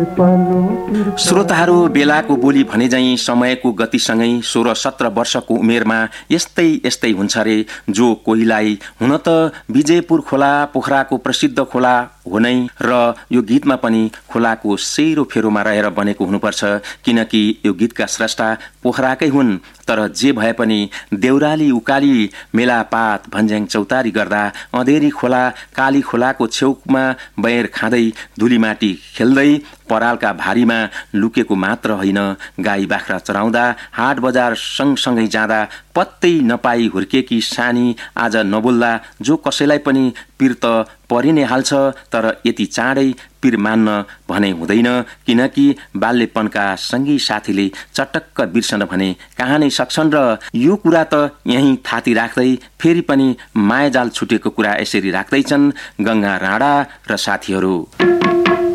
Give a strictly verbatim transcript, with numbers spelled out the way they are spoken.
श्रोताहरू, बेलाको बोली भने झैं समयको गतिसँगै सोह्र सत्र वर्षको उमेरमा यस्तै यस्तै हुन्छ रे जो कोहीलाई। हुन त विजयपुर खोला पोखराको प्रसिद्ध खोला हो नै, र यो गीतमा पनि खोलाको सेरो फेरोमा रहेर बनेको हुनुपर्छ, किनकि यो गीतका स्रष्टा पोखराकै हुन्। तर जे भए पनि देउराली उकाली मेलापात भन्ज्याङ चौतारी गर्दा अँधेरी खोला काली खोलाको छेउमा बएर खाँदै धुलीमाटी खेल्दै परालका भारीमा लुकेको मात्र होइन, गाई बाख्रा चराउँदा हाट बजार सँगसँगै जाँदा पत्तै नपाई हुर्केकी सानी आज नबोल्दा जो कसैलाई पनि पिर त परि नै हाल्छ, तर यति चाँडै पिर मान्न भने हुँदैन, किनकि बाल्यपनका सँगी साथीले चटक्क बिर्सन भने कहाँ नै सक्छन्। र यो कुरा त यहीँ थाती राख्दै फेरि पनि मायाजाल छुटेको कुरा यसरी राख्दैछन् गंगा राणा र साथीहरू।